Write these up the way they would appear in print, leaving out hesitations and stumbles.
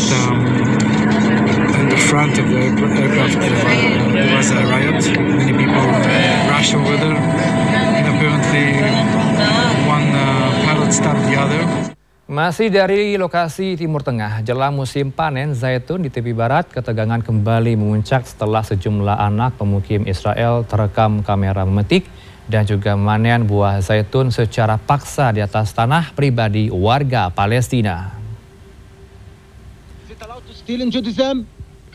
in the front of the aircraft there was a riot. Many people rushed over there, and apparently one pilot stabbed the other. Masih dari lokasi Timur Tengah, jelang musim panen zaitun di tepi barat, ketegangan kembali memuncak setelah sejumlah anak pemukim Israel terekam kamera memetik dan juga memanen buah zaitun secara paksa di atas tanah pribadi warga Palestina. Is it allowed to steal in Judaism?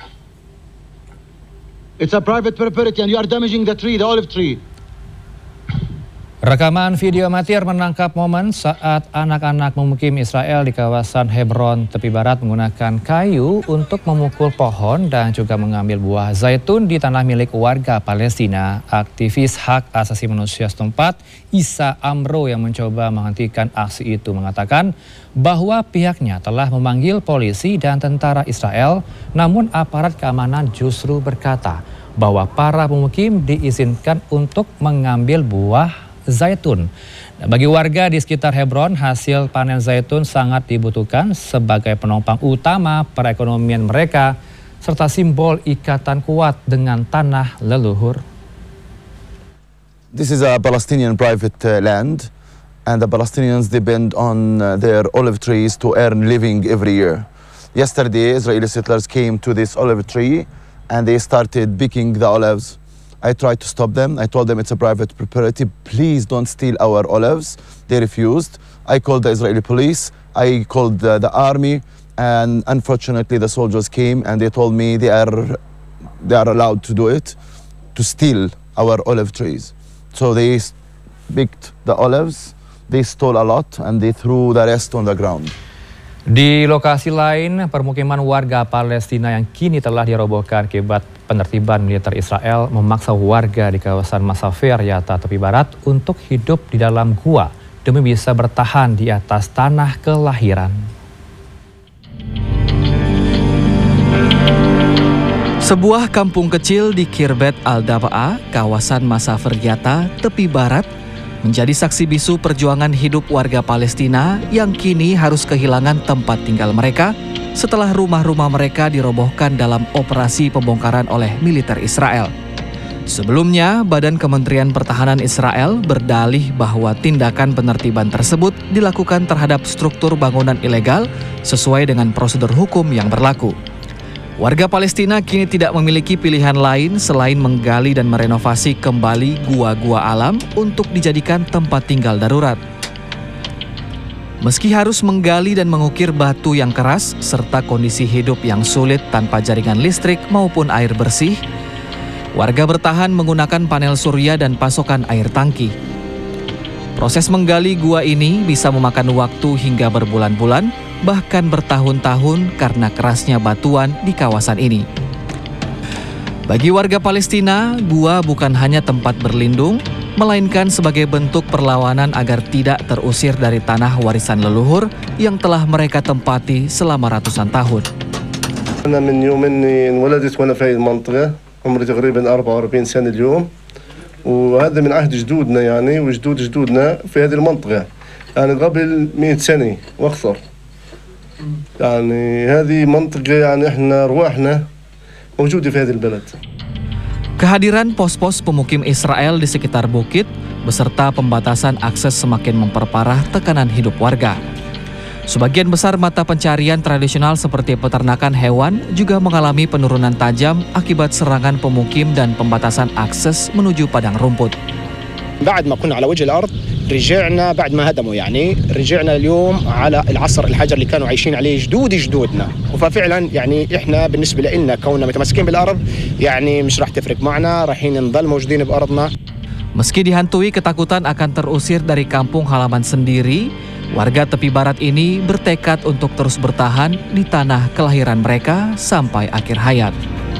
It's a private property and you are damaging the tree, the olive tree. Rekaman video amatir menangkap momen saat anak-anak pemukim Israel di kawasan Hebron tepi barat menggunakan kayu untuk memukul pohon dan juga mengambil buah zaitun di tanah milik warga Palestina. Aktivis hak asasi manusia setempat, Isa Amro, yang mencoba menghentikan aksi itu mengatakan bahwa pihaknya telah memanggil polisi dan tentara Israel, namun aparat keamanan justru berkata bahwa para pemukim diizinkan untuk mengambil buah zaitun. Bagi warga di sekitar Hebron, hasil panen zaitun sangat dibutuhkan sebagai penopang utama perekonomian mereka serta simbol ikatan kuat dengan tanah leluhur. This is a Palestinian private land, and the Palestinians depend on their olive trees to earn living every year. Yesterday, Israeli settlers came to this olive tree and they started picking the olives. I tried to stop them. I told them it's a private property. Please don't steal our olives. They refused. I called the Israeli police. I called the army. And unfortunately, the soldiers came and they told me they are allowed to do it, to steal our olive trees. So they picked the olives. They stole a lot and they threw the rest on the ground. Di lokasi lain, permukiman warga Palestina yang kini telah dirobohkan akibat penertiban militer Israel memaksa warga di kawasan Masafer Yatta tepi barat untuk hidup di dalam gua demi bisa bertahan di atas tanah kelahiran. Sebuah kampung kecil di Kirbet Al-Daba'a, kawasan Masafer Yatta tepi barat, menjadi saksi bisu perjuangan hidup warga Palestina yang kini harus kehilangan tempat tinggal mereka setelah rumah-rumah mereka dirobohkan dalam operasi pembongkaran oleh militer Israel. Sebelumnya, Badan Kementerian Pertahanan Israel berdalih bahwa tindakan penertiban tersebut dilakukan terhadap struktur bangunan ilegal sesuai dengan prosedur hukum yang berlaku. Warga Palestina kini tidak memiliki pilihan lain selain menggali dan merenovasi kembali gua-gua alam untuk dijadikan tempat tinggal darurat. Meski harus menggali dan mengukir batu yang keras serta kondisi hidup yang sulit tanpa jaringan listrik maupun air bersih, warga bertahan menggunakan panel surya dan pasokan air tangki. Proses menggali gua ini bisa memakan waktu hingga berbulan-bulan, bahkan bertahun-tahun karena kerasnya batuan di kawasan ini. Bagi warga Palestina, gua bukan hanya tempat berlindung, melainkan sebagai bentuk perlawanan agar tidak terusir dari tanah warisan leluhur yang telah mereka tempati selama ratusan tahun. أنا من يوم إني انولدت وأنا في هذه المنطقة، عمري تقريبا 44 سنة اليوم، وهذا من عهد جدودنا يعني وجدود جدودنا في هذه المنطقة، يعني قبل 100 سنة وأكثر. يعني هذه منطقة يعني إحنا رواحنا موجودة في هذه البلد. Kehadiran pos-pos pemukim Israel di sekitar bukit beserta pembatasan akses semakin memperparah tekanan hidup warga. Sebagian besar mata pencarian tradisional seperti peternakan hewan juga mengalami penurunan tajam akibat serangan pemukim dan pembatasan akses menuju padang rumput. بعد ما كنا على وجه الأرض رجعنا بعد ما هدموا يعني رجعنا اليوم على العصر الحجر اللي كانوا عايشين عليه جدودنا ففعلا يعني إحنا بالنسبة لنا كوننا متمسكين بالأرض يعني مش راح تفرق معنا رايحين نضل موجودين بأرضنا. Meski dihantui ketakutan akan terusir dari kampung halaman sendiri, warga tepi barat ini bertekad untuk terus bertahan di tanah kelahiran mereka sampai akhir hayat.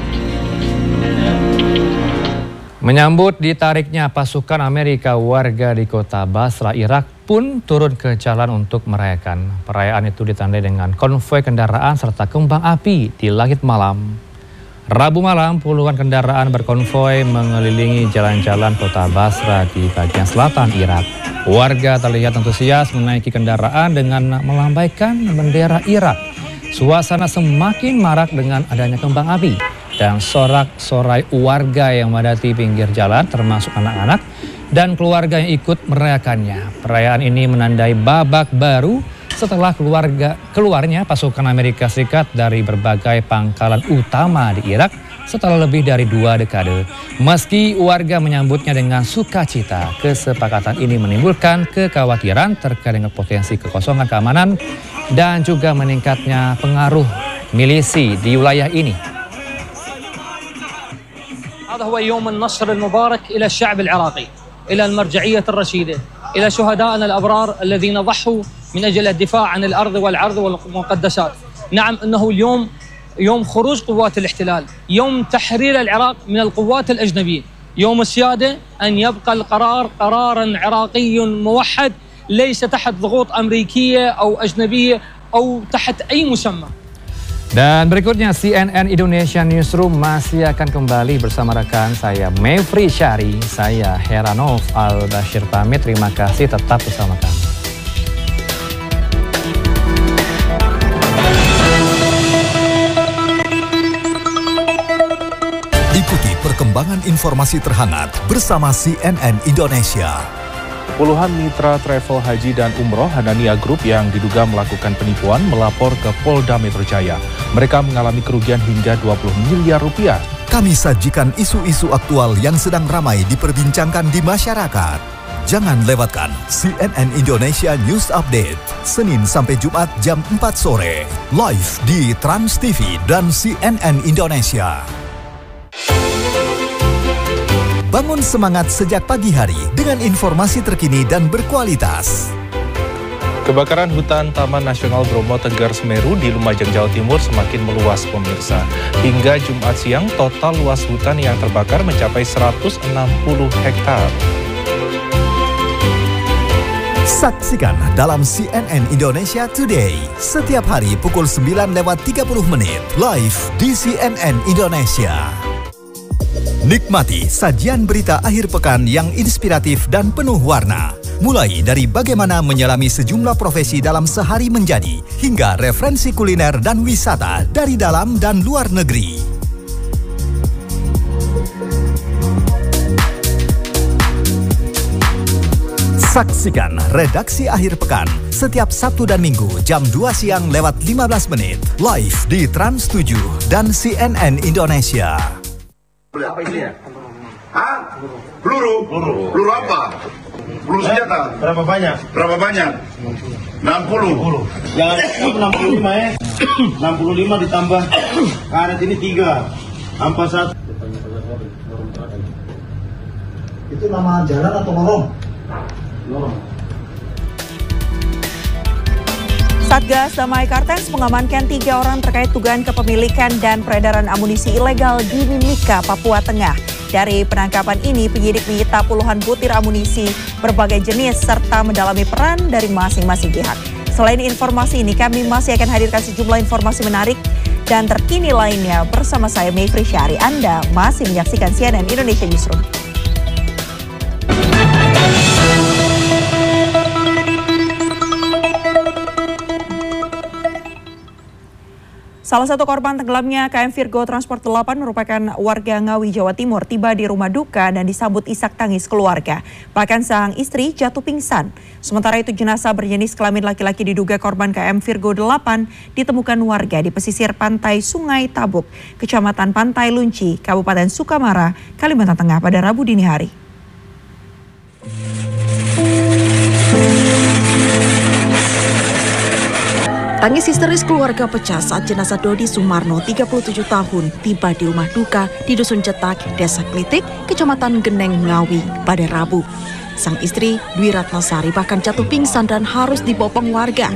Menyambut ditariknya pasukan Amerika, warga di kota Basra, Irak pun turun ke jalan untuk merayakan. Perayaan itu ditandai dengan konvoi kendaraan serta kembang api di langit malam. Rabu malam, puluhan kendaraan berkonvoi mengelilingi jalan-jalan kota Basra di bagian selatan Irak. Warga terlihat antusias menaiki kendaraan dengan melambaikan bendera Irak. Suasana semakin marak dengan adanya kembang api dan sorak-sorai warga yang memadati pinggir jalan termasuk anak-anak dan keluarga yang ikut merayakannya. Perayaan ini menandai babak baru setelah keluarnya pasukan Amerika Serikat dari berbagai pangkalan utama di Irak setelah lebih dari 2 dekade. Meski warga menyambutnya dengan sukacita, kesepakatan ini menimbulkan kekhawatiran terkait dengan potensi kekosongan keamanan dan juga meningkatnya pengaruh milisi di wilayah ini. هذا هو يوم النصر المبارك إلى الشعب العراقي، إلى المرجعية الرشيدة، إلى شهدائنا الأبرار الذين ضحوا من أجل الدفاع عن الأرض والعرض والمقدسات. نعم إنه اليوم يوم خروج قوات الاحتلال، يوم تحرير العراق من القوات الأجنبية، يوم السيادة أن يبقى القرار قرارا عراقي موحد ليس تحت ضغوط أمريكية أو أجنبية أو تحت أي مسمى. Dan berikutnya CNN Indonesia Newsroom masih akan kembali bersama rekan saya Mevri Syari, saya Heranov Al-Bashir pamit, terima kasih, tetap bersama kami. Ikuti perkembangan informasi terhangat bersama CNN Indonesia. Puluhan mitra travel haji dan umroh Hanania Group yang diduga melakukan penipuan melapor ke Polda Metro Jaya. Mereka mengalami kerugian hingga 20 miliar rupiah. Kami sajikan isu-isu aktual yang sedang ramai diperbincangkan di masyarakat. Jangan lewatkan CNN Indonesia News Update, Senin sampai Jumat jam 4 sore, live di Trans TV dan CNN Indonesia. Bangun semangat sejak pagi hari dengan informasi terkini dan berkualitas. Kebakaran hutan Taman Nasional Bromo Tengger Semeru di Lumajang, Jawa Timur semakin meluas pemirsa. Hingga Jumat siang, total luas hutan yang terbakar mencapai 160 hektar. Saksikan dalam CNN Indonesia Today setiap hari pukul 9:30 live di CNN Indonesia. Nikmati sajian berita akhir pekan yang inspiratif dan penuh warna. Mulai dari bagaimana menyelami sejumlah profesi dalam sehari menjadi, hingga referensi kuliner dan wisata dari dalam dan luar negeri. Saksikan redaksi akhir pekan setiap Sabtu dan Minggu jam 2 siang lewat 15 menit live di Trans 7 dan CNN Indonesia. Apa isinya? Hah? Peluru? Peluru apa? Peluru senjata? Berapa banyak? 60. Jangan 65 ya. 65 ditambah karet ini 3. Hampa 1. Itu nama jalan atau lorong? Lorong. Satgas Damai Kartens mengamankan 3 orang terkait dugaan kepemilikan dan peredaran amunisi ilegal di Mimika, Papua Tengah. Dari penangkapan ini, penyidik menyita puluhan butir amunisi berbagai jenis serta mendalami peran dari masing-masing pihak. Selain informasi ini, kami masih akan hadirkan sejumlah informasi menarik dan terkini lainnya bersama saya Mevri Syari. Anda masih menyaksikan CNN Indonesia Newsroom. Salah satu korban tenggelamnya KM Virgo Transport 8 merupakan warga Ngawi, Jawa Timur, tiba di rumah duka dan disambut isak tangis keluarga. Bahkan sang istri jatuh pingsan. Sementara itu jenazah berjenis kelamin laki-laki diduga korban KM Virgo 8 ditemukan warga di pesisir pantai Sungai Tabuk, Kecamatan Pantai Lunci, Kabupaten Sukamara, Kalimantan Tengah pada Rabu dini hari. Tangis histeris keluarga pecah saat jenazah Dodi Sumarno, 37 tahun, tiba di rumah duka di Dusun Cetak, Desa Klitik, Kecamatan Geneng, Ngawi, pada Rabu. Sang istri, Dwi Ratnasari, bahkan jatuh pingsan dan harus dibopong warga.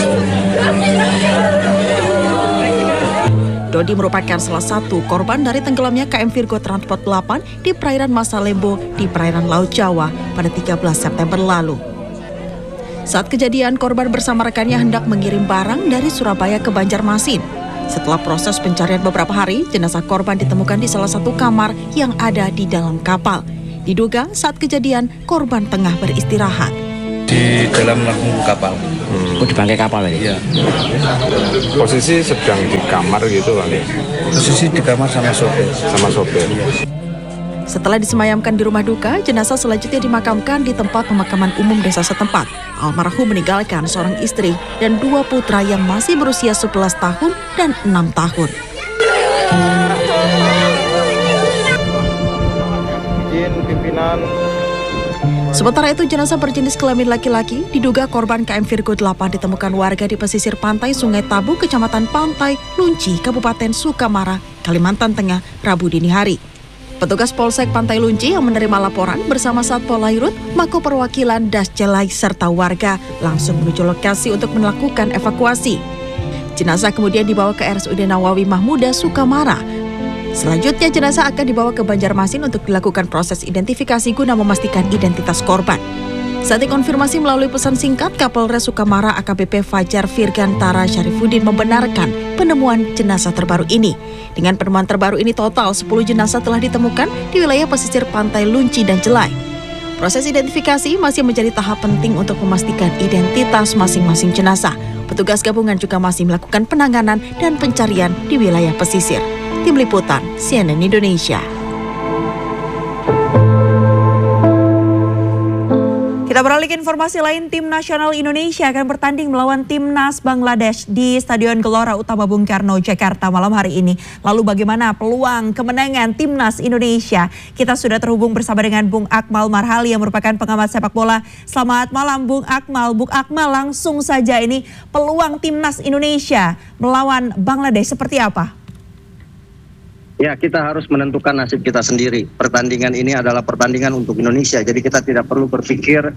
Dodi merupakan salah satu korban dari tenggelamnya KM Virgo Transport 8 di perairan Masalembo di perairan Laut Jawa pada 13 September lalu. Saat kejadian, korban bersama rekannya hendak mengirim barang dari Surabaya ke Banjarmasin. Setelah proses pencarian beberapa hari, jenazah korban ditemukan di salah satu kamar yang ada di dalam kapal. Diduga saat kejadian, korban tengah beristirahat. Di dalam lambung kapal. Oh, di bangkai kapal ini? Iya. Posisi sedang di kamar gitu kali? Posisi di kamar sama sopir. Sama sopir. Setelah disemayamkan di rumah duka, jenazah selanjutnya dimakamkan di tempat pemakaman umum desa setempat. Almarhum meninggalkan seorang istri dan 2 putra yang masih berusia 11 tahun dan 6 tahun. Sementara itu, jenazah berjenis kelamin laki-laki diduga korban KM Virgo 8 ditemukan warga di pesisir pantai Sungai Tabu, Kecamatan Pantai Lunci, Kabupaten Sukamara, Kalimantan Tengah, Rabu dini hari. Petugas Polsek Pantai Lunci yang menerima laporan bersama Satpol Lairut, Mako Perwakilan Dasjelai serta warga langsung menuju lokasi untuk melakukan evakuasi. Jenazah kemudian dibawa ke RSUD Nawawi Mahmuda, Sukamara. Selanjutnya jenazah akan dibawa ke Banjarmasin untuk dilakukan proses identifikasi guna memastikan identitas korban. Saat dikonfirmasi melalui pesan singkat, Kapolres Sukamara AKBP Fajar Virgantara Syarifuddin membenarkan penemuan jenazah terbaru ini. Dengan penemuan terbaru ini total 10 jenazah telah ditemukan di wilayah pesisir Pantai Lunci dan Jelai. Proses identifikasi masih menjadi tahap penting untuk memastikan identitas masing-masing jenazah. Petugas gabungan juga masih melakukan penanganan dan pencarian di wilayah pesisir. Tim Liputan CNN Indonesia. Kita beralih ke informasi lain, tim nasional Indonesia akan bertanding melawan timnas Bangladesh di Stadion Gelora Utama Bung Karno, Jakarta malam hari ini. Lalu bagaimana peluang kemenangan timnas Indonesia? Kita sudah terhubung bersama dengan Bung Akmal Marhali yang merupakan pengamat sepak bola. Selamat malam Bung Akmal. Bung Akmal, langsung saja ini peluang timnas Indonesia melawan Bangladesh seperti apa? Ya, kita harus menentukan nasib kita sendiri. Pertandingan ini adalah pertandingan untuk Indonesia. Jadi kita tidak perlu berpikir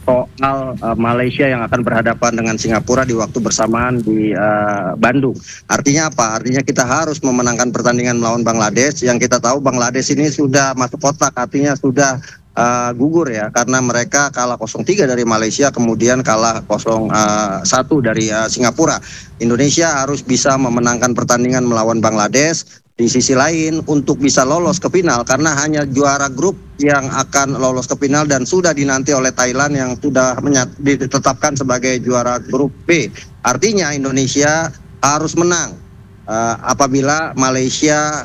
soal Malaysia yang akan berhadapan dengan Singapura di waktu bersamaan di Bandung. Artinya apa? Artinya kita harus memenangkan pertandingan melawan Bangladesh. Yang kita tahu Bangladesh ini sudah masuk kotak, artinya sudah gugur ya. Karena mereka kalah 0-3 dari Malaysia, kemudian kalah 0-1 dari Singapura. Indonesia harus bisa memenangkan pertandingan melawan Bangladesh. Di sisi lain untuk bisa lolos ke final, karena hanya juara grup yang akan lolos ke final dan sudah dinanti oleh Thailand yang sudah ditetapkan sebagai juara grup B. Artinya Indonesia harus menang apabila Malaysia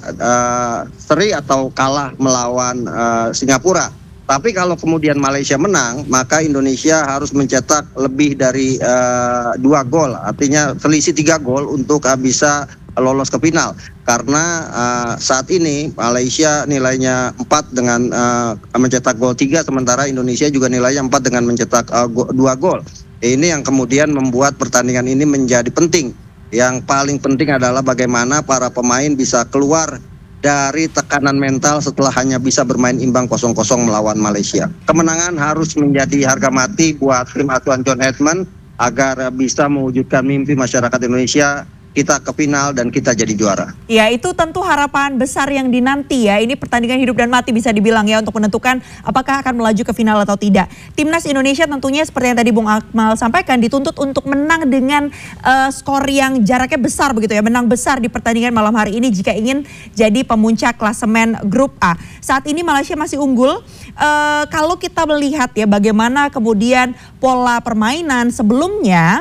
seri atau kalah melawan Singapura. Tapi kalau kemudian Malaysia menang, maka Indonesia harus mencetak lebih dari 2 gol, artinya selisih 3 gol untuk bisa lolos ke final. Karena saat ini Malaysia nilainya 4 dengan mencetak gol 3, sementara Indonesia juga nilainya 4 dengan mencetak 2 gol. Ini yang kemudian membuat pertandingan ini menjadi penting. Yang paling penting adalah bagaimana para pemain bisa keluar dari tekanan mental setelah hanya bisa bermain imbang 0-0 melawan Malaysia. Kemenangan harus menjadi harga mati buat tim asuhan John Edmund agar bisa mewujudkan mimpi masyarakat Indonesia, kita ke final dan kita jadi juara. Ya, itu tentu harapan besar yang dinanti ya. Ini pertandingan hidup dan mati bisa dibilang ya untuk menentukan apakah akan melaju ke final atau tidak. Timnas Indonesia tentunya seperti yang tadi Bung Akmal sampaikan dituntut untuk menang dengan skor yang jaraknya besar begitu ya. Menang besar di pertandingan malam hari ini jika ingin jadi pemuncak klasemen grup A. Saat ini Malaysia masih unggul. Kalau kita melihat ya bagaimana kemudian pola permainan sebelumnya,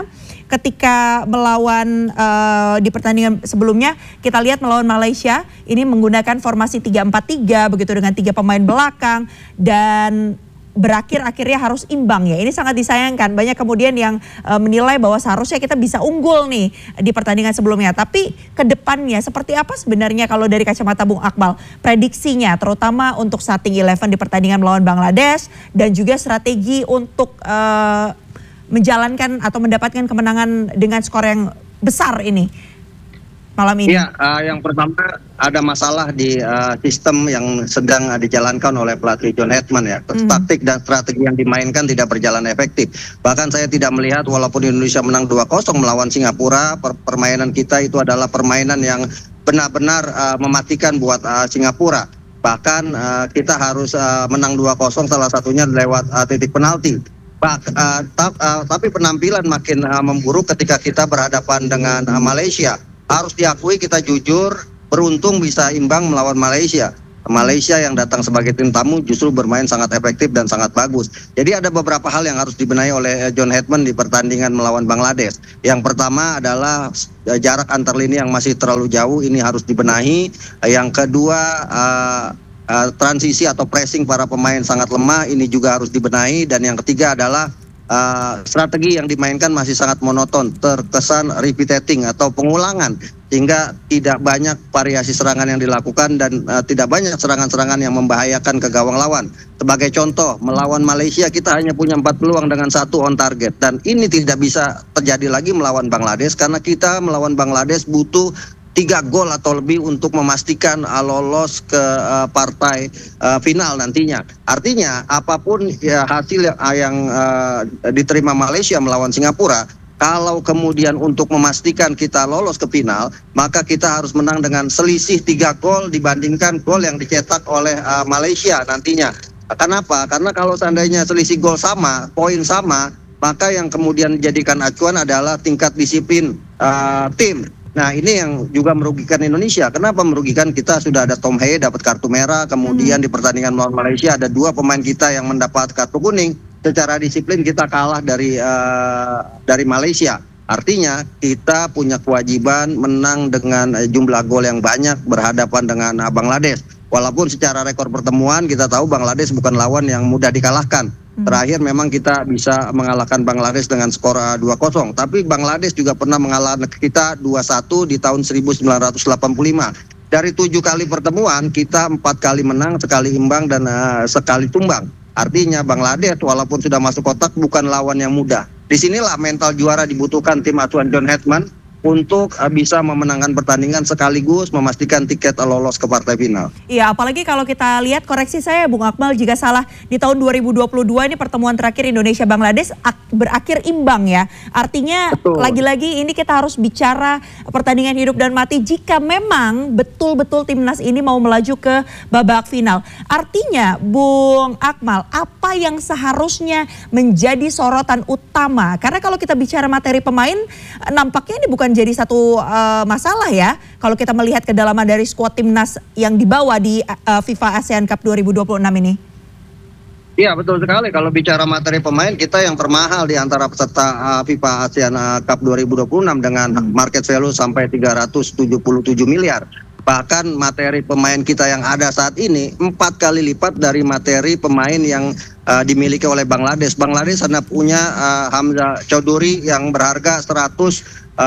ketika melawan di pertandingan sebelumnya kita lihat melawan Malaysia ini menggunakan formasi 3-4-3 begitu dengan 3 pemain belakang dan berakhir akhirnya harus imbang ya. Ini sangat disayangkan. Banyak kemudian yang menilai bahwa seharusnya kita bisa unggul nih di pertandingan sebelumnya. Tapi ke depannya seperti apa sebenarnya kalau dari kacamata Bung Akmal prediksinya terutama untuk starting 11 di pertandingan melawan Bangladesh dan juga strategi untuk menjalankan atau mendapatkan kemenangan dengan skor yang besar ini malam ini? Ya, yang pertama ada masalah di sistem yang sedang dijalankan oleh pelatih John Edmund ya. Taktik dan strategi yang dimainkan tidak berjalan efektif. Bahkan saya tidak melihat walaupun Indonesia menang 2-0 melawan Singapura, permainan kita itu adalah permainan yang benar-benar mematikan buat Singapura. Bahkan kita harus menang 2-0 salah satunya lewat titik penalti. Tapi penampilan makin memburuk ketika kita berhadapan dengan Malaysia. Harus diakui kita jujur, beruntung bisa imbang melawan Malaysia. Malaysia yang datang sebagai tim tamu justru bermain sangat efektif dan sangat bagus. Jadi ada beberapa hal yang harus dibenahi oleh John Hetman di pertandingan melawan Bangladesh. Yang pertama adalah jarak antar lini yang masih terlalu jauh, ini harus dibenahi. Yang kedua, transisi atau pressing para pemain sangat lemah, ini juga harus dibenahi. Dan yang ketiga adalah strategi yang dimainkan masih sangat monoton, terkesan repeating atau pengulangan, sehingga tidak banyak variasi serangan yang dilakukan dan tidak banyak serangan-serangan yang membahayakan ke gawang lawan. Sebagai contoh, melawan Malaysia kita hanya punya 4 peluang dengan 1 on target, dan ini tidak bisa terjadi lagi melawan Bangladesh karena kita melawan Bangladesh butuh 3 gol atau lebih untuk memastikan lolos ke partai final nantinya. Artinya apapun hasil yang diterima Malaysia melawan Singapura, kalau kemudian untuk memastikan kita lolos ke final, maka kita harus menang dengan selisih 3 gol dibandingkan gol yang dicetak oleh Malaysia nantinya. Kenapa? Karena kalau seandainya selisih gol sama, poin sama, maka yang kemudian dijadikan acuan adalah tingkat disiplin tim. Nah, ini yang juga merugikan Indonesia. Kenapa merugikan? Kita sudah ada Tom Haye dapat kartu merah, kemudian di pertandingan melawan Malaysia ada 2 pemain kita yang mendapat kartu kuning. Secara disiplin kita kalah dari Malaysia. Artinya kita punya kewajiban menang dengan jumlah gol yang banyak berhadapan dengan Bangladesh. Walaupun secara rekor pertemuan kita tahu Bangladesh bukan lawan yang mudah dikalahkan. Terakhir memang kita bisa mengalahkan Bangladesh dengan skor 2-0. Tapi Bangladesh juga pernah mengalahkan kita 2-1 di tahun 1985. Dari 7 kali pertemuan, kita 4 kali menang, sekali imbang, dan sekali tumbang. Artinya Bangladesh walaupun sudah masuk kotak bukan lawan yang mudah. Disinilah mental juara dibutuhkan tim asuhan John Hetman untuk bisa memenangkan pertandingan sekaligus memastikan tiket lolos ke partai final. Iya, apalagi kalau kita lihat, koreksi saya Bung Akmal jika salah, di tahun 2022 ini pertemuan terakhir Indonesia-Bangladesh berakhir imbang ya. Artinya lagi-lagi ini kita harus bicara pertandingan hidup dan mati jika memang betul-betul timnas ini mau melaju ke babak final. Artinya Bung Akmal, apa yang seharusnya menjadi sorotan utama? Karena kalau kita bicara materi pemain, nampaknya ini bukan jadi satu masalah ya kalau kita melihat kedalaman dari skuad timnas yang dibawa di FIFA ASEAN Cup 2026 ini. Iya, betul sekali. Kalau bicara materi pemain, kita yang termahal di antara peserta FIFA ASEAN Cup 2026 dengan market value sampai 377 miliar. Bahkan materi pemain kita yang ada saat ini 4 kali lipat dari materi pemain yang dimiliki oleh Bangladesh. Bangladesh hanya punya Hamza Choudhury yang berharga 110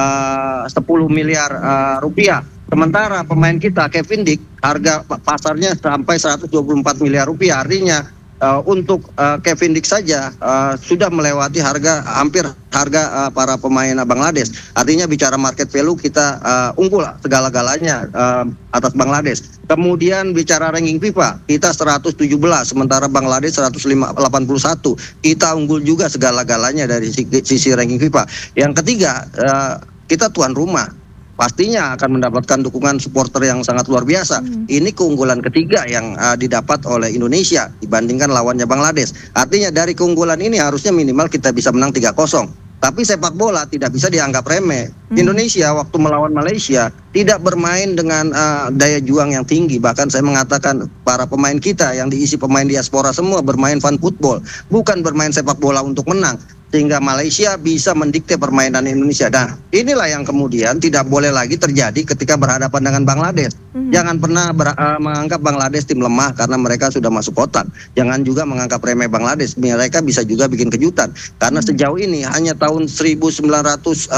miliar rupiah. Sementara pemain kita Kevin Dick harga pasarnya sampai 124 miliar rupiah. Artinya untuk Kevin Dick saja sudah melewati hampir harga para pemain Bangladesh. Artinya bicara market value kita unggul segala-galanya atas Bangladesh. Kemudian bicara ranking FIFA, kita 117 sementara Bangladesh 181. Kita unggul juga segala-galanya dari sisi ranking FIFA. Yang ketiga, kita tuan rumah. Pastinya akan mendapatkan dukungan supporter yang sangat luar biasa. Ini keunggulan ketiga yang didapat oleh Indonesia dibandingkan lawannya Bangladesh. Artinya dari keunggulan ini harusnya minimal kita bisa menang 3-0. Tapi sepak bola tidak bisa dianggap remeh. Indonesia waktu melawan Malaysia tidak bermain dengan daya juang yang tinggi. Bahkan saya mengatakan para pemain kita yang diisi pemain diaspora semua bermain fun football. Bukan bermain sepak bola untuk menang. Sehingga Malaysia bisa mendikte permainan Indonesia. Nah, inilah yang kemudian tidak boleh lagi terjadi ketika berhadapan dengan Bangladesh. Jangan pernah menganggap Bangladesh tim lemah karena mereka sudah masuk kotak. Jangan juga menganggap remeh Bangladesh. Mereka bisa juga bikin kejutan. Karena sejauh ini hanya tahun 1975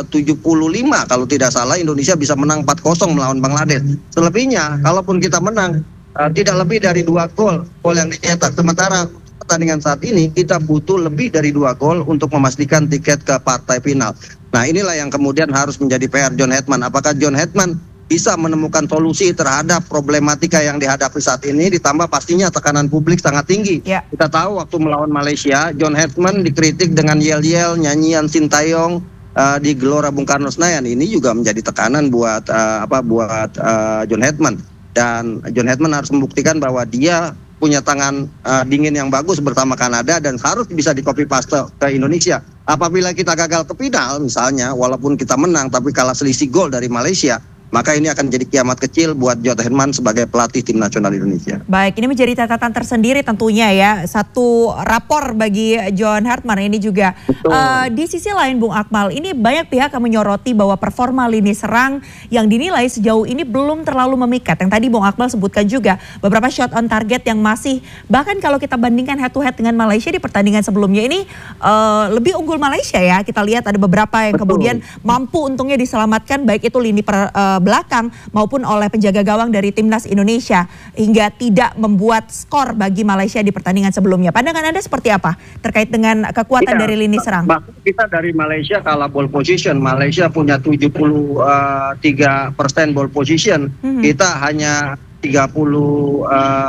kalau tidak salah Indonesia bisa menang 4-0 melawan Bangladesh. Selebihnya, kalaupun kita menang tidak lebih dari 2 gol yang dicetak. Sementara pertandingan saat ini kita butuh lebih dari 2 gol untuk memastikan tiket ke partai final. Nah, inilah yang kemudian harus menjadi PR John Hetman. Apakah John Hetman bisa menemukan solusi terhadap problematika yang dihadapi saat ini, ditambah pastinya tekanan publik sangat tinggi. Kita tahu waktu melawan Malaysia, John Hetman dikritik dengan yel-yel nyanyian Sintayong di Gelora Bung Karno Senayan. Ini juga menjadi tekanan buat John Hetman. Dan John Hetman harus membuktikan bahwa dia punya tangan dingin yang bagus bersama Kanada dan harus bisa di copy paste ke Indonesia. Apabila kita gagal ke final misalnya, walaupun kita menang tapi kalah selisih gol dari Malaysia, maka ini akan jadi kiamat kecil buat John Hetman sebagai pelatih tim nasional Indonesia. Baik, ini menjadi catatan tersendiri tentunya ya, satu rapor bagi John Hetman ini juga. Di sisi lain Bung Akmal, ini banyak pihak yang menyoroti bahwa performa lini serang yang dinilai sejauh ini belum terlalu memikat. Yang tadi Bung Akmal sebutkan juga beberapa shot on target yang masih, bahkan kalau kita bandingkan head to head dengan Malaysia di pertandingan sebelumnya ini lebih unggul Malaysia ya. Kita lihat ada beberapa yang kemudian mampu untungnya diselamatkan, baik itu lini belakang maupun oleh penjaga gawang dari timnas Indonesia, hingga tidak membuat skor bagi Malaysia di pertandingan sebelumnya. Pandangan Anda seperti apa terkait dengan kekuatan dari lini serang? Kita dari Malaysia kalah ball position. Malaysia punya 73% ball position. Kita hanya 30.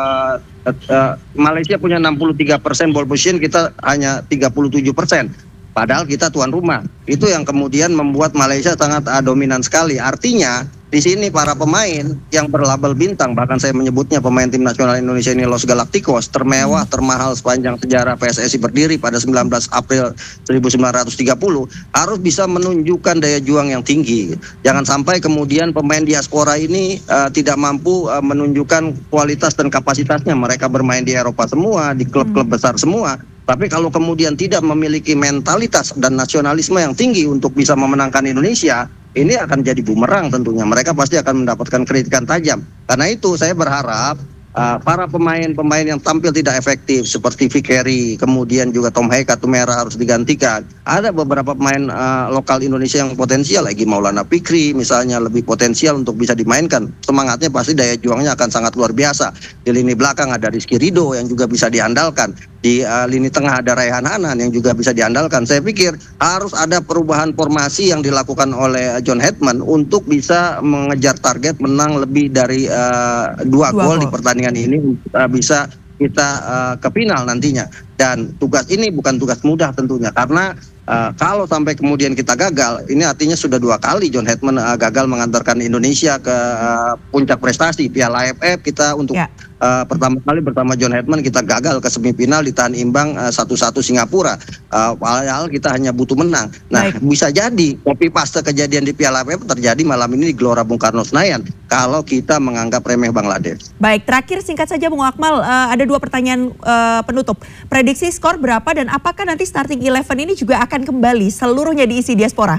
Malaysia punya 63% ball position, kita hanya 37%. Padahal kita tuan rumah. Itu yang kemudian membuat Malaysia sangat dominan sekali. Artinya di sini para pemain yang berlabel bintang, bahkan saya menyebutnya pemain tim nasional Indonesia ini Los Galacticos, termewah, termahal sepanjang sejarah PSSI berdiri pada 19 April 1930, harus bisa menunjukkan daya juang yang tinggi. Jangan sampai kemudian pemain diaspora ini tidak mampu menunjukkan kualitas dan kapasitasnya. Mereka bermain di Eropa semua, di klub-klub besar semua. Tapi kalau kemudian tidak memiliki mentalitas dan nasionalisme yang tinggi untuk bisa memenangkan Indonesia, ini akan jadi bumerang tentunya. Mereka pasti akan mendapatkan kritikan tajam. Karena itu saya berharap para pemain-pemain yang tampil tidak efektif seperti Fikeri, kemudian juga Tom Hai Katumera harus digantikan. Ada beberapa pemain lokal Indonesia yang potensial, lagi Maulana Fikri misalnya, lebih potensial untuk bisa dimainkan. Semangatnya pasti, daya juangnya akan sangat luar biasa. Di lini belakang ada Rizky Ridho yang juga bisa diandalkan. Di lini tengah ada Raihan Hanan yang juga bisa diandalkan. Saya pikir harus ada perubahan formasi yang dilakukan oleh John Hetman untuk bisa mengejar target menang lebih dari 2 gol di pertandingan ini, bisa kita ke final nantinya. Dan tugas ini bukan tugas mudah tentunya, karena kalau sampai kemudian kita gagal, ini artinya sudah 2 kali John Hetman gagal mengantarkan Indonesia ke puncak prestasi. Piala AFF kita untuk pertama kali bersama John Hetman kita gagal ke semifinal, ditahan imbang 1-1 Singapura. Padahal kita hanya butuh menang. Nah, bisa jadi copy paste kejadian di Piala AFF terjadi malam ini di Gelora Bung Karno Senayan kalau kita menganggap remeh Bangladesh. Baik, terakhir singkat saja Bung Akmal, ada 2 pertanyaan penutup. Prediksi skor berapa dan apakah nanti starting 11 ini juga akan kembali seluruhnya diisi diaspora?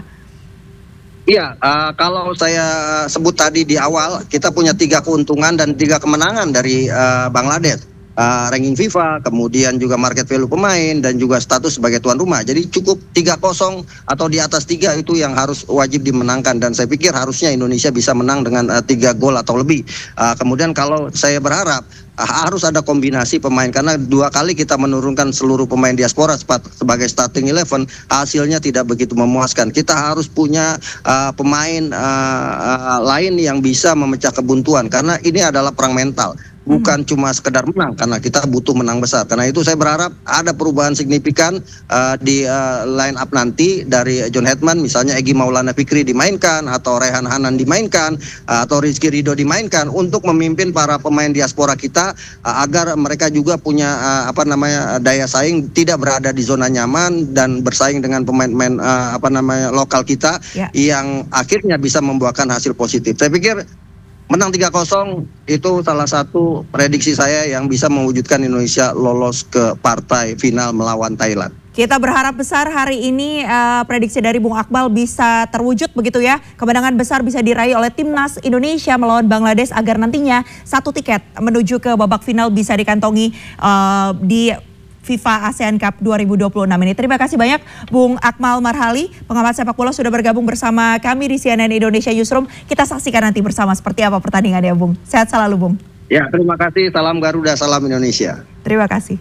Iya, kalau saya sebut tadi di awal, kita punya 3 keuntungan dan 3 kemenangan dari Bangladesh. Ranking FIFA, kemudian juga market value pemain, dan juga status sebagai tuan rumah. Jadi cukup 3-0 atau di atas 3 itu yang harus wajib dimenangkan. Dan saya pikir harusnya Indonesia bisa menang dengan 3 gol atau lebih. Kemudian kalau saya berharap harus ada kombinasi pemain, karena 2 kali kita menurunkan seluruh pemain diaspora sebagai starting 11, hasilnya tidak begitu memuaskan. Kita harus punya pemain lain yang bisa memecah kebuntuan, karena ini adalah perang mental. Bukan cuma sekedar menang, karena kita butuh menang besar. Karena itu saya berharap ada perubahan signifikan di line up nanti dari John Hetman. Misalnya Egy Maulana Fikri dimainkan, atau Raihan Hanan dimainkan, atau Rizky Ridho dimainkan untuk memimpin para pemain diaspora kita agar mereka juga punya daya saing, tidak berada di zona nyaman dan bersaing dengan pemain-pemain lokal kita yang akhirnya bisa membuahkan hasil positif. Saya pikir menang 3-0 itu salah satu prediksi saya yang bisa mewujudkan Indonesia lolos ke partai final melawan Thailand. Kita berharap besar hari ini prediksi dari Bung Akmal bisa terwujud begitu ya. Kemenangan besar bisa diraih oleh timnas Indonesia melawan Bangladesh agar nantinya 1 tiket menuju ke babak final bisa dikantongi di FIFA ASEAN Cup 2026 ini. Terima kasih banyak Bung Akmal Marhali, pengamat sepak bola, sudah bergabung bersama kami di CNN Indonesia Newsroom. Kita saksikan nanti bersama seperti apa pertandingannya, Bung. Sehat selalu, Bung. Ya, terima kasih. Salam Garuda, salam Indonesia. Terima kasih.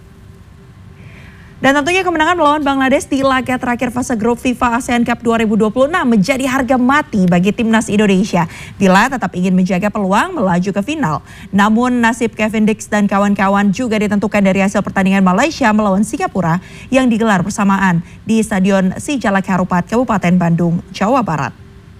Dan tentunya kemenangan melawan Bangladesh di laga terakhir fase grup FIFA ASEAN Cup 2026 menjadi harga mati bagi timnas Indonesia bila tetap ingin menjaga peluang melaju ke final. Namun nasib Kevin Dix dan kawan-kawan juga ditentukan dari hasil pertandingan Malaysia melawan Singapura yang digelar bersamaan di Stadion Sijalak Harupat, Kabupaten Bandung, Jawa Barat.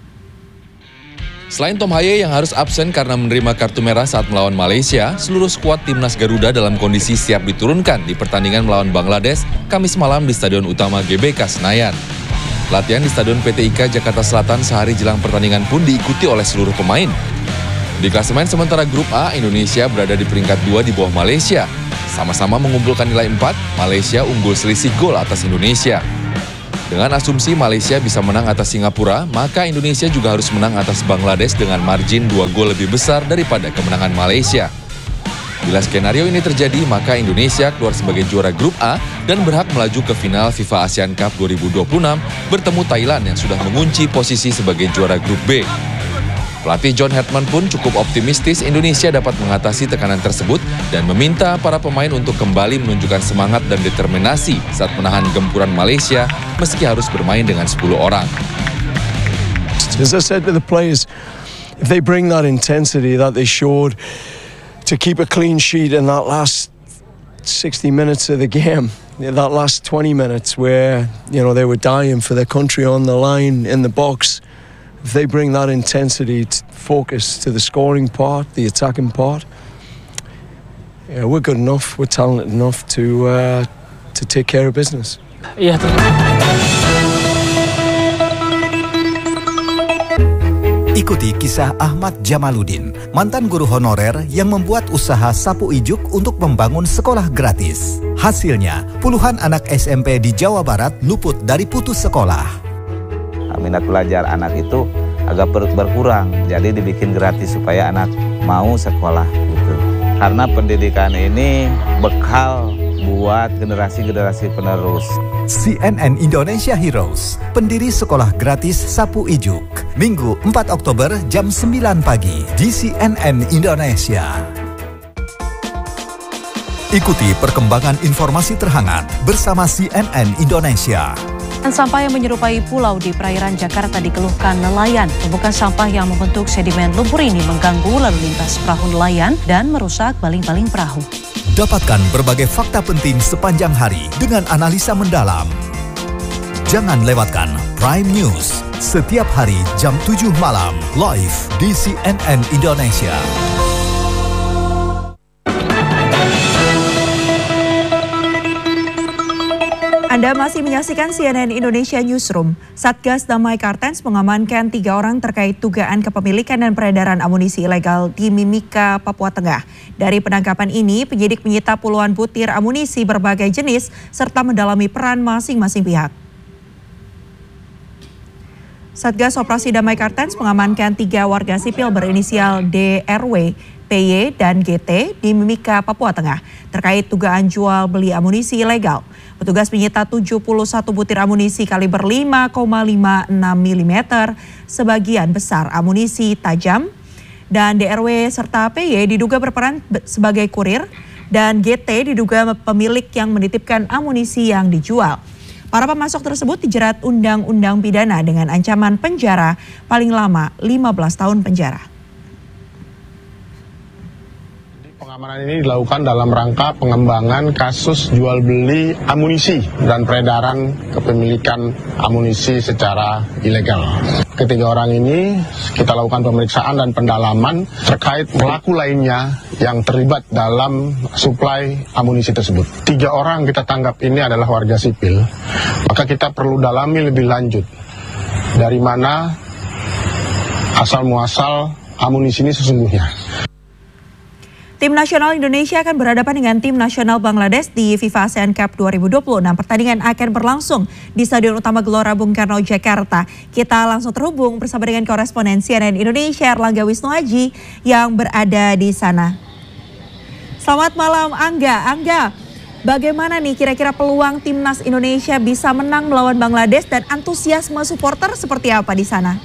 Selain Tom Haye yang harus absen karena menerima kartu merah saat melawan Malaysia, seluruh skuad timnas Garuda dalam kondisi siap diturunkan di pertandingan melawan Bangladesh Kamis malam di Stadion Utama GBK Senayan. Latihan di Stadion PT IKA Jakarta Selatan sehari jelang pertandingan pun diikuti oleh seluruh pemain. Di klasemen sementara grup A, Indonesia berada di peringkat 2 di bawah Malaysia. Sama-sama mengumpulkan nilai 4, Malaysia unggul selisih gol atas Indonesia. Dengan asumsi Malaysia bisa menang atas Singapura, maka Indonesia juga harus menang atas Bangladesh dengan margin 2 gol lebih besar daripada kemenangan Malaysia. Bila skenario ini terjadi, maka Indonesia keluar sebagai juara grup A dan berhak melaju ke final FIFA ASEAN Cup 2026 bertemu Thailand yang sudah mengunci posisi sebagai juara grup B. Pelatih John Hetman pun cukup optimistis Indonesia dapat mengatasi tekanan tersebut dan meminta para pemain untuk kembali menunjukkan semangat dan determinasi saat menahan gempuran Malaysia meski harus bermain dengan 10 orang. As I said to the players, if they bring that intensity that they showed to keep a clean sheet in that last 60 minutes of the game, that last 20 minutes where, you know, they were dying for their country on the line in the box, if they bring that intensity, focus to the scoring part, the attacking part, yeah, we're good enough, we're talented enough to take care of business. Yeah. Ikuti kisah Ahmad Jamaluddin, mantan guru honorer yang membuat usaha sapu ijuk untuk membangun sekolah gratis. Hasilnya, puluhan anak SMP di Jawa Barat luput dari putus sekolah. Minat belajar anak itu agak berkurang, jadi dibikin gratis supaya anak mau sekolah gitu. Karena pendidikan ini bekal buat generasi-generasi penerus. CNN Indonesia Heroes, pendiri sekolah gratis sapu ijuk. Minggu 4 Oktober jam 9 pagi di CNN Indonesia. Ikuti perkembangan informasi terhangat bersama CNN Indonesia. Sampah yang menyerupai pulau di perairan Jakarta dikeluhkan nelayan. Tumpukan sampah yang membentuk sedimen lumpur ini mengganggu lalu lintas perahu nelayan dan merusak baling-baling perahu. Dapatkan berbagai fakta penting sepanjang hari dengan analisa mendalam. Jangan lewatkan Prime News setiap hari jam 7 malam live di CNN Indonesia. Anda masih menyaksikan CNN Indonesia Newsroom. Satgas Damai Kartens mengamankan 3 orang terkait dugaan kepemilikan dan peredaran amunisi ilegal di Mimika, Papua Tengah. Dari penangkapan ini, penyidik menyita puluhan butir amunisi berbagai jenis serta mendalami peran masing-masing pihak. Satgas Operasi Damai Kartens mengamankan 3 warga sipil berinisial DRW, PY, dan GT di Mimika, Papua Tengah terkait dugaan jual beli amunisi ilegal. Petugas menyita 71 butir amunisi kaliber 5,56 mm, sebagian besar amunisi tajam, dan DRW serta PY diduga berperan sebagai kurir, dan GT diduga pemilik yang menitipkan amunisi yang dijual. Para pemasok tersebut dijerat undang-undang pidana dengan ancaman penjara paling lama 15 tahun penjara. Pengamanan ini dilakukan dalam rangka pengembangan kasus jual beli amunisi dan peredaran kepemilikan amunisi secara ilegal. Ketiga orang ini kita lakukan pemeriksaan dan pendalaman terkait pelaku lainnya yang terlibat dalam suplai amunisi tersebut. 3 orang kita tangkap ini adalah warga sipil, maka kita perlu dalami lebih lanjut dari mana asal muasal amunisi ini sesungguhnya. Tim nasional Indonesia akan berhadapan dengan tim nasional Bangladesh di FIFA ASEAN Cup 2026. Pertandingan akan berlangsung di Stadion Utama Gelora Bung Karno, Jakarta. Kita langsung terhubung bersama dengan koresponden CNN Indonesia Erlangga Wisnuaji yang berada di sana. Selamat malam Angga. Angga, bagaimana nih kira-kira peluang timnas Indonesia bisa menang melawan Bangladesh dan antusiasme supporter seperti apa di sana?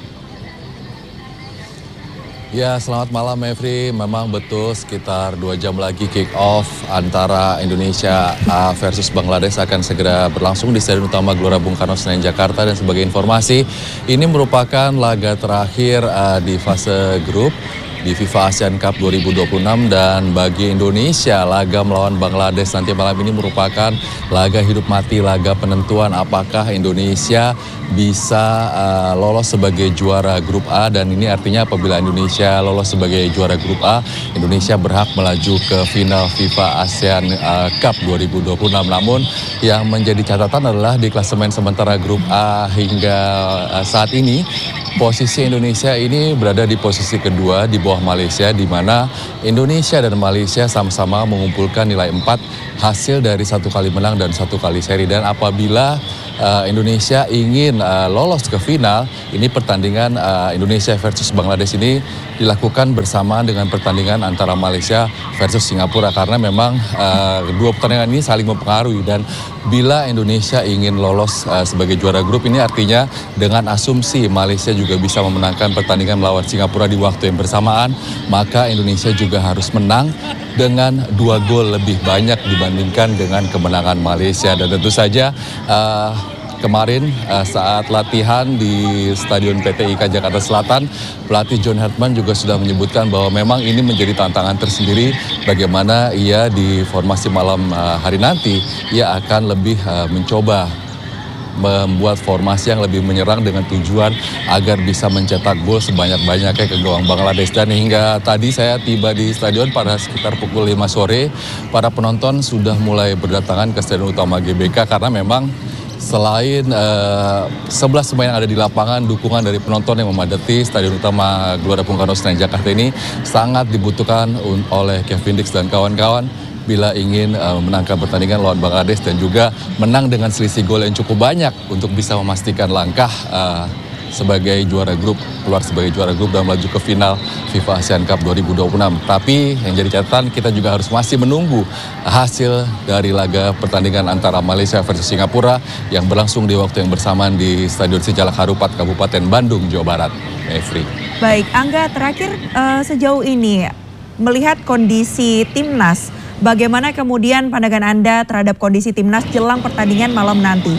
Ya, selamat malam Mevri. Memang betul sekitar 2 jam lagi kick off antara Indonesia versus Bangladesh akan segera berlangsung di Stadion Utama Gelora Bung Karno, Senayan, Jakarta. Dan sebagai informasi, ini merupakan laga terakhir di fase grup di FIFA ASEAN Cup 2026, dan bagi Indonesia laga melawan Bangladesh nanti malam ini merupakan laga hidup mati, laga penentuan apakah Indonesia bisa lolos sebagai juara grup A, dan ini artinya apabila Indonesia lolos sebagai juara grup A, Indonesia berhak melaju ke final FIFA ASEAN Cup 2026. Namun yang menjadi catatan adalah di klasemen sementara grup A hingga saat ini posisi Indonesia ini berada di posisi kedua di bawah Malaysia, di mana Indonesia dan Malaysia sama-sama mengumpulkan nilai 4 hasil dari 1 kali menang dan 1 kali seri. Dan apabila Indonesia ingin lolos ke final, ini pertandingan Indonesia versus Bangladesh ini dilakukan bersamaan dengan pertandingan antara Malaysia versus Singapura, karena memang dua pertandingan ini saling mempengaruhi. Dan bila Indonesia ingin lolos sebagai juara grup, ini artinya dengan asumsi Malaysia juga bisa memenangkan pertandingan melawan Singapura di waktu yang bersamaan, maka Indonesia juga harus menang dengan 2 gol lebih banyak dibandingkan dengan kemenangan Malaysia. Dan tentu saja kemarin saat latihan di Stadion PT IKA Jakarta Selatan, pelatih John Hartman juga sudah menyebutkan bahwa memang ini menjadi tantangan tersendiri bagaimana ia di formasi malam hari nanti, ia akan lebih mencoba membuat formasi yang lebih menyerang dengan tujuan agar bisa mencetak gol sebanyak-banyaknya ke gawang Bangladesh. Dan hingga tadi saya tiba di stadion pada sekitar pukul 5 sore, para penonton sudah mulai berdatangan ke Stadion Utama GBK, karena memang selain 11 pemain yang ada di lapangan, dukungan dari penonton yang memadati Stadion Utama Gelora Bung Karno Senayan Jakarta ini sangat dibutuhkan oleh Kevin Dix dan kawan-kawan bila ingin menangkan pertandingan lawan Bangladesh dan juga menang dengan selisih gol yang cukup banyak untuk bisa memastikan langkah sebagai juara grup, keluar sebagai juara grup dan melaju ke final FIFA ASEAN Cup 2026. Tapi yang jadi catatan, kita juga harus masih menunggu hasil dari laga pertandingan antara Malaysia versus Singapura yang berlangsung di waktu yang bersamaan di Stadion Sijalak Harupat, Kabupaten Bandung, Jawa Barat. Efri. Baik, Angga, terakhir sejauh ini melihat kondisi timnas, bagaimana kemudian pandangan Anda terhadap kondisi timnas jelang pertandingan malam nanti?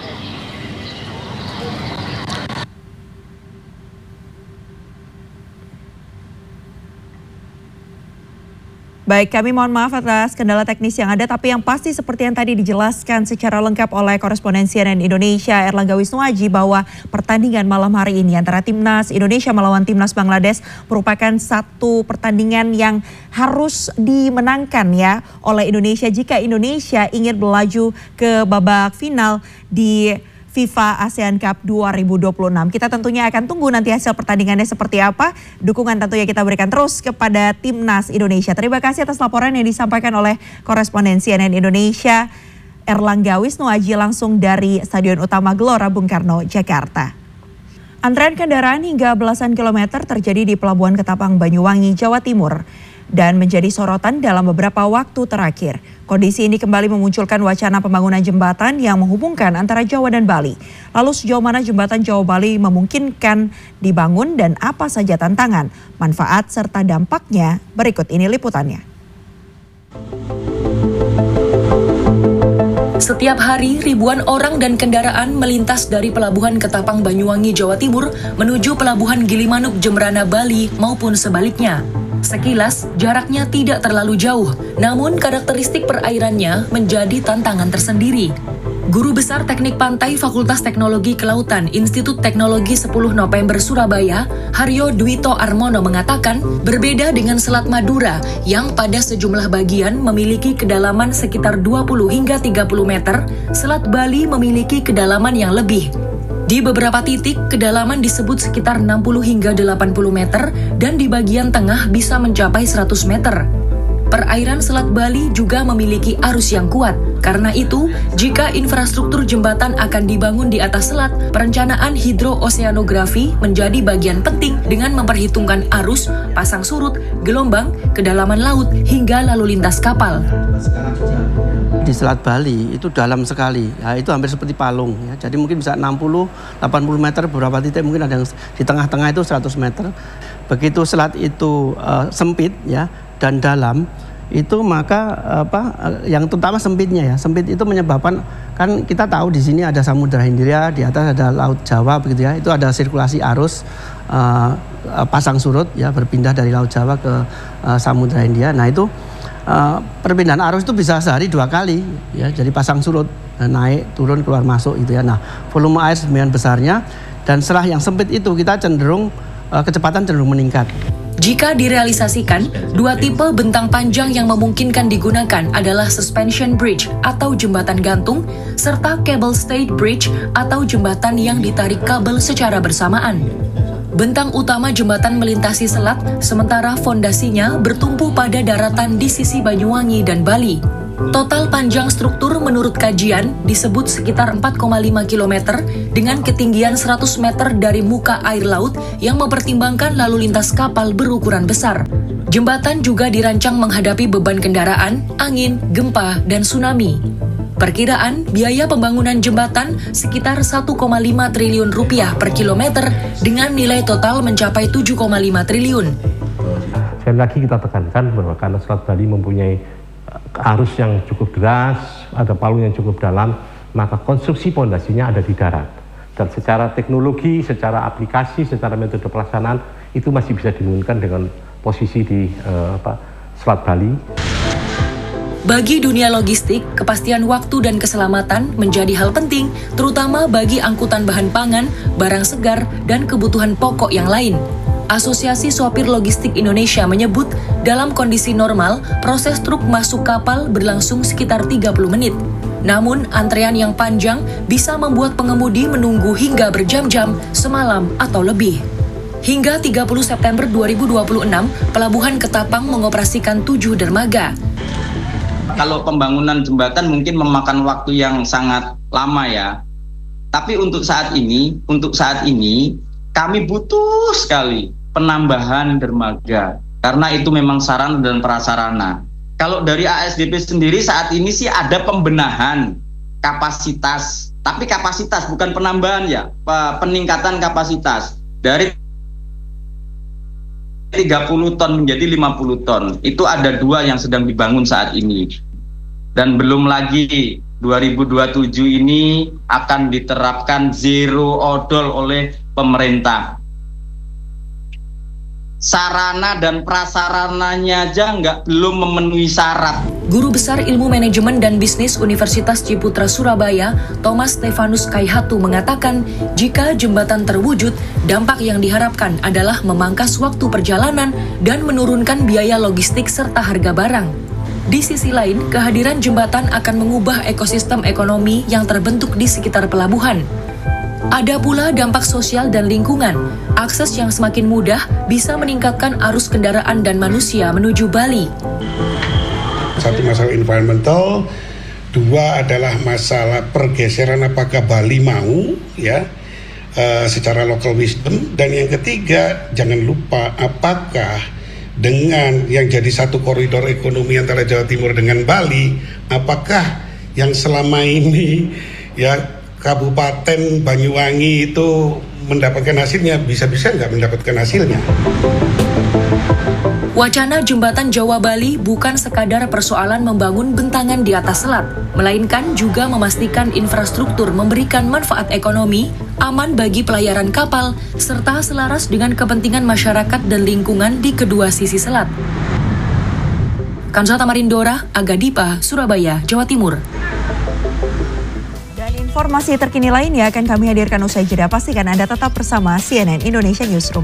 Baik, kami mohon maaf atas kendala teknis yang ada, tapi yang pasti seperti yang tadi dijelaskan secara lengkap oleh koresponden CNN Indonesia Erlangga Wisnuaji bahwa pertandingan malam hari ini antara timnas Indonesia melawan timnas Bangladesh merupakan satu pertandingan yang harus dimenangkan ya oleh Indonesia jika Indonesia ingin melaju ke babak final di FIFA ASEAN Cup 2026. Kita tentunya akan tunggu nanti hasil pertandingannya seperti apa. Dukungan tentunya kita berikan terus kepada timnas Indonesia. Terima kasih atas laporan yang disampaikan oleh koresponden CNN Indonesia Erlangga Wisnuaji langsung dari Stadion Utama Gelora Bung Karno, Jakarta. Antrean kendaraan hingga belasan kilometer terjadi di Pelabuhan Ketapang, Banyuwangi, Jawa Timur, dan menjadi sorotan dalam beberapa waktu terakhir. Kondisi ini kembali memunculkan wacana pembangunan jembatan yang menghubungkan antara Jawa dan Bali. Lalu sejauh mana jembatan Jawa-Bali memungkinkan dibangun dan apa saja tantangan, manfaat serta dampaknya? Berikut ini liputannya. Setiap hari, ribuan orang dan kendaraan melintas dari Pelabuhan Ketapang, Banyuwangi, Jawa Timur menuju Pelabuhan Gilimanuk, Jemberana, Bali maupun sebaliknya. Sekilas, jaraknya tidak terlalu jauh, namun karakteristik perairannya menjadi tantangan tersendiri. Guru Besar Teknik Pantai Fakultas Teknologi Kelautan Institut Teknologi 10 November Surabaya, Haryo Dwito Armono mengatakan, berbeda dengan Selat Madura yang pada sejumlah bagian memiliki kedalaman sekitar 20 hingga 30 meter, Selat Bali memiliki kedalaman yang lebih. Di beberapa titik, kedalaman disebut sekitar 60 hingga 80 meter dan di bagian tengah bisa mencapai 100 meter. Perairan Selat Bali juga memiliki arus yang kuat. Karena itu, jika infrastruktur jembatan akan dibangun di atas selat, perencanaan hidrooseanografi menjadi bagian penting dengan memperhitungkan arus, pasang surut, gelombang, kedalaman laut, hingga lalu lintas kapal. Di Selat Bali itu dalam sekali, ya, itu hampir seperti palung. Ya. Jadi mungkin bisa 60-80 meter, beberapa titik mungkin ada yang di tengah-tengah itu 100 meter. Begitu selat itu sempit ya dan dalam, itu maka yang terutama sempitnya ya, sempit itu menyebabkan, kan kita tahu di sini ada Samudra Hindia, di atas ada Laut Jawa begitu ya, itu ada sirkulasi arus pasang surut ya, berpindah dari Laut Jawa ke Samudra Hindia. Nah itu perpindahan arus itu bisa sehari 2 kali ya, jadi pasang surut naik turun keluar masuk gitu ya. Nah volume air sedemikian besarnya, dan setelah yang sempit itu kita cenderung kecepatan cenderung meningkat. Jika direalisasikan, 2 tipe bentang panjang yang memungkinkan digunakan adalah suspension bridge atau jembatan gantung, serta cable stayed bridge atau jembatan yang ditarik kabel secara bersamaan. Bentang utama jembatan melintasi selat, sementara fondasinya bertumpu pada daratan di sisi Banyuwangi dan Bali. Total panjang struktur menurut kajian disebut sekitar 4,5 km dengan ketinggian 100 meter dari muka air laut yang mempertimbangkan lalu lintas kapal berukuran besar. Jembatan juga dirancang menghadapi beban kendaraan, angin, gempa, dan tsunami. Perkiraan biaya pembangunan jembatan sekitar 1,5 triliun rupiah per kilometer dengan nilai total mencapai 7,5 triliun. Sekali lagi kita tekankan bahwa karena Selat Bali mempunyai arus yang cukup deras, ada palung yang cukup dalam, maka konstruksi pondasinya ada di darat. Dan secara teknologi, secara aplikasi, secara metode pelaksanaan itu masih bisa dimungkinkan dengan posisi di Selat Bali. Bagi dunia logistik, kepastian waktu dan keselamatan menjadi hal penting, terutama bagi angkutan bahan pangan, barang segar, dan kebutuhan pokok yang lain. Asosiasi Sopir Logistik Indonesia menyebut, dalam kondisi normal, proses truk masuk kapal berlangsung sekitar 30 menit. Namun, antrean yang panjang bisa membuat pengemudi menunggu hingga berjam-jam, semalam atau lebih. Hingga 30 September 2026, Pelabuhan Ketapang mengoperasikan 7 dermaga. Kalau pembangunan jembatan mungkin memakan waktu yang sangat lama ya. Tapi untuk saat ini kami butuh sekali penambahan dermaga, karena itu memang sarana dan prasarana. Kalau dari ASDP sendiri saat ini sih ada pembenahan kapasitas, tapi kapasitas bukan penambahan ya, peningkatan kapasitas dari 30 ton menjadi 50 ton. Itu ada 2 yang sedang dibangun saat ini. Dan belum lagi 2027 ini akan diterapkan zero odol oleh pemerintah. Sarana dan prasarananya aja belum memenuhi syarat. Guru Besar Ilmu Manajemen dan Bisnis Universitas Ciputra Surabaya, Thomas Stefanus Kaihatu mengatakan, jika jembatan terwujud, dampak yang diharapkan adalah memangkas waktu perjalanan dan menurunkan biaya logistik serta harga barang. Di sisi lain, kehadiran jembatan akan mengubah ekosistem ekonomi yang terbentuk di sekitar pelabuhan. Ada pula dampak sosial dan lingkungan. Akses yang semakin mudah bisa meningkatkan arus kendaraan dan manusia menuju Bali. Satu masalah environmental, 2 adalah masalah pergeseran apakah Bali mau ya secara local wisdom, dan yang ketiga jangan lupa apakah dengan yang jadi satu koridor ekonomi antara Jawa Timur dengan Bali, apakah yang selama ini ya Kabupaten Banyuwangi itu mendapatkan hasilnya, bisa-bisa nggak mendapatkan hasilnya. Wacana jembatan Jawa Bali bukan sekadar persoalan membangun bentangan di atas selat, melainkan juga memastikan infrastruktur memberikan manfaat ekonomi, aman bagi pelayaran kapal, serta selaras dengan kepentingan masyarakat dan lingkungan di kedua sisi selat. Kansa Tamarindora, Aga Dipa, Surabaya, Jawa Timur. Informasi terkini lainnya akan kami hadirkan usai jeda. Pastikan Anda tetap bersama CNN Indonesia Newsroom.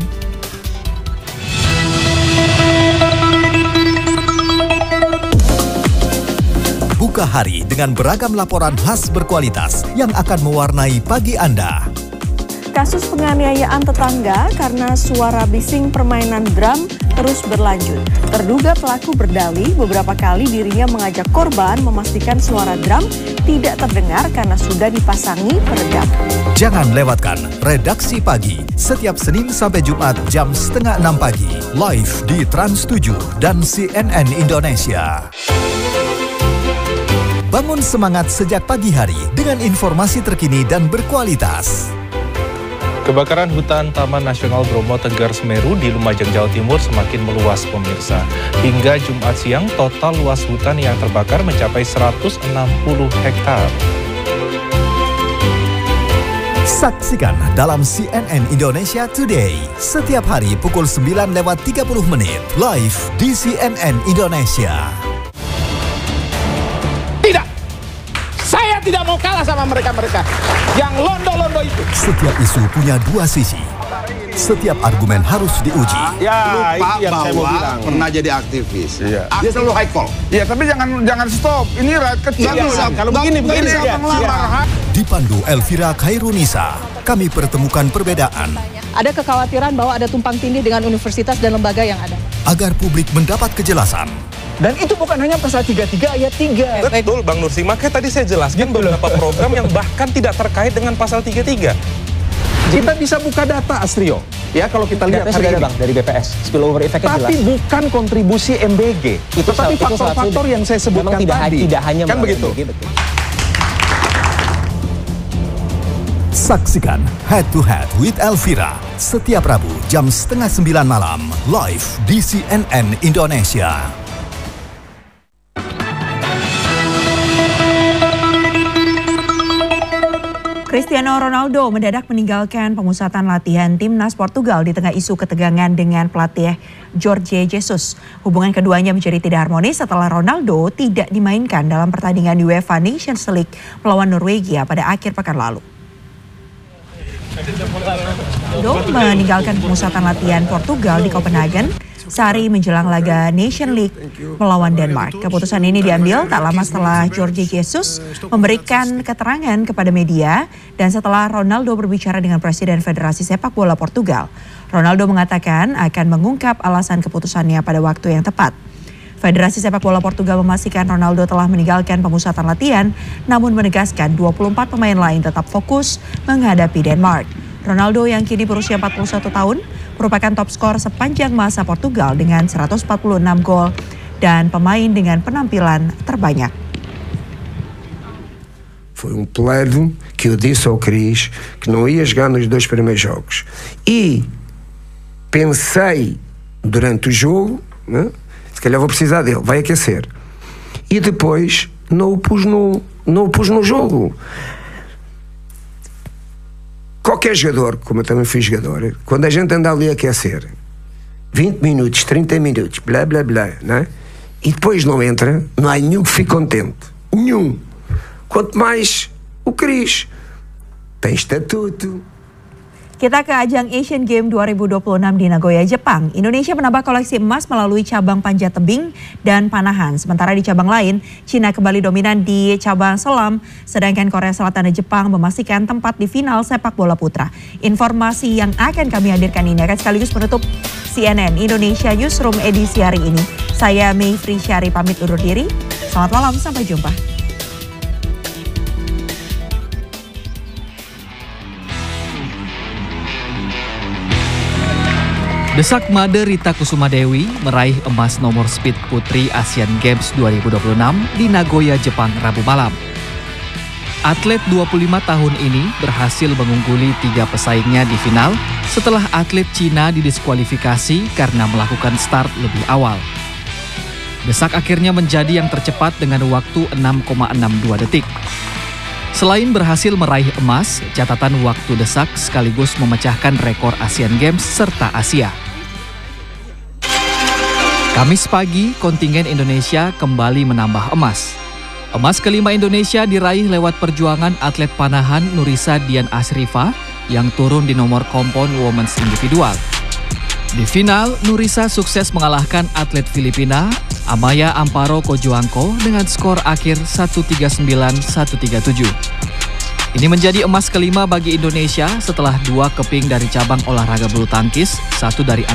Buka hari dengan beragam laporan khas berkualitas yang akan mewarnai pagi Anda. Kasus penganiayaan tetangga karena suara bising permainan drum terus berlanjut. Terduga pelaku berdalih beberapa kali dirinya mengajak korban memastikan suara drum tidak terdengar karena sudah dipasangi peredam. Jangan lewatkan Redaksi Pagi setiap Senin sampai Jumat jam 5:30 pagi live di Trans 7 dan CNN Indonesia. Bangun semangat sejak pagi hari dengan informasi terkini dan berkualitas. Kebakaran hutan Taman Nasional Bromo Tegar Semeru di Lumajang, Jawa Timur semakin meluas pemirsa. Hingga Jumat siang, total luas hutan yang terbakar mencapai 160 hektar. Saksikan dalam CNN Indonesia Today setiap hari pukul 9:30 live di CNN Indonesia. Tidak, saya tidak mau kalah sama mereka-mereka yang londo-londo itu. Setiap isu punya dua sisi. Setiap argumen harus diuji. Ya, Lupa itu yang saya mau bahwa bilang. pernah jadi aktivis. Iya. Dia selalu high call. Iya, tapi jangan stop. Ini rakyat kecil. Kalau begini ya. Dipandu Elvira Khairunisa, kami pertemukan perbedaan Ada kekhawatiran bahwa ada tumpang tindih dengan universitas dan lembaga yang ada. agar publik mendapat kejelasan. Dan itu bukan hanya pasal 33 ayat 3. Betul Bang Nursi, makanya tadi saya jelaskan beberapa program yang bahkan tidak terkait dengan pasal 33. Kita bisa buka data, Astrio. Ya, kalau kita lihat hari ini. Bang, dari BPS, spillover effect-nya jelas. Tapi bukan kontribusi MBG. Tetapi faktor-faktor yang saya sebutkan tadi. Tidak hanya kan begitu. MBG, betul. Saksikan Head to Head with Elvira setiap Rabu jam 8:30 malam live di CNN Indonesia. Cristiano Ronaldo mendadak meninggalkan pemusatan latihan timnas Portugal di tengah isu ketegangan dengan pelatih Jorge Jesus. Hubungan keduanya menjadi tidak harmonis setelah Ronaldo tidak dimainkan dalam pertandingan UEFA Nations League melawan Norwegia pada akhir pekan lalu. Ronaldo meninggalkan pemusatan latihan Portugal di Copenhagen sehari menjelang laga Nation League melawan Denmark. Keputusan ini diambil tak lama setelah Jorge Jesus memberikan keterangan kepada media dan setelah Ronaldo berbicara dengan Presiden Federasi Sepak Bola Portugal. Ronaldo mengatakan akan mengungkap alasan keputusannya pada waktu yang tepat. Federasi Sepak Bola Portugal memastikan Ronaldo telah meninggalkan pemusatan latihan, namun menegaskan 24 pemain lain tetap fokus menghadapi Denmark. Ronaldo yang kini berusia 41 tahun merupakan top skor sepanjang masa Portugal dengan 146 gol dan pemain dengan penampilan terbanyak. Foi plano que eu disse ao Cris que não ia jogar nos 2 primeiros jogos. E pensei durante o jogo, né, se calhar vou precisar dele, vai aquecer. E depois não o pus no jogo. Qualquer jogador, como eu também fui jogador, quando a gente anda ali a aquecer, 20 minutos, 30 minutos, blá blá blá, né? E depois não entra, não há nenhum que fique contente. Nenhum. Quanto mais o Cris. Tem estatuto. Kita ke ajang Asian Games 2026 di Nagoya, Jepang. Indonesia menambah koleksi emas melalui cabang panjat tebing dan panahan. Sementara di cabang lain, Cina kembali dominan di cabang selam, sedangkan Korea Selatan dan Jepang memastikan tempat di final sepak bola putra. Informasi yang akan kami hadirkan ini akan sekaligus menutup CNN Indonesia Newsroom edisi hari ini. Saya Mayfri Syari pamit undur diri. Selamat malam, sampai jumpa. Desak Made Rita Kusuma Dewi meraih emas nomor speed putri Asian Games 2026 di Nagoya, Jepang, Rabu malam. Atlet 25 tahun ini berhasil mengungguli 3 pesaingnya di final setelah atlet Cina didiskualifikasi karena melakukan start lebih awal. Desak akhirnya menjadi yang tercepat dengan waktu 6,62 detik. Selain berhasil meraih emas, catatan waktu Desak sekaligus memecahkan rekor Asian Games serta Asia. Kamis pagi, kontingen Indonesia kembali menambah emas. Emas kelima Indonesia diraih lewat perjuangan atlet panahan Nurisa Dian Asrifa yang turun di nomor kompon women's individual. Di final, Nurisa sukses mengalahkan atlet Filipina Amaya Amparo Kojoangko dengan skor akhir 139-137. Ini menjadi emas kelima bagi Indonesia setelah 2 keping dari cabang olahraga bulu tangkis, 1 dari